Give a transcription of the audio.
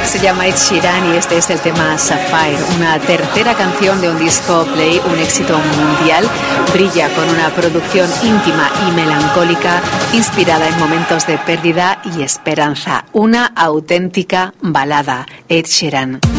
se llama Ed Sheeran y este es el tema Sapphire, una tercera canción de un disco Play, un éxito mundial. Brilla con una producción íntima y melancólica, inspirada en momentos de pérdida y esperanza. Una auténtica balada. Ed Sheeran.